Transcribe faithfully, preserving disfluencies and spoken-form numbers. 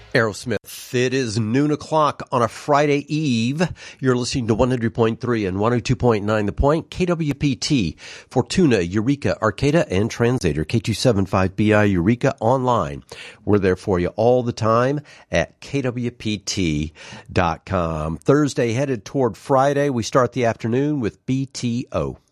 Aerosmith. It is noon o'clock on a Friday eve. You're listening to one hundred point three and one oh two point nine The Point, K W P T, Fortuna, Eureka, Arcata, and Translator, K two seventy-five B I Eureka online. We're there for you all the time at K W P T dot com. Thursday headed toward Friday. We start the afternoon with B T O.